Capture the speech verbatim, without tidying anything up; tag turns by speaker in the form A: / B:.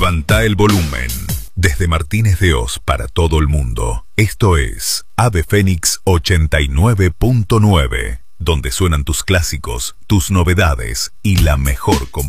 A: Levanta el volumen. Desde Martínez de Oz para todo el mundo, esto es Ave Fénix ochenta y nueve punto nueve, donde suenan tus clásicos, tus novedades y la mejor compañía.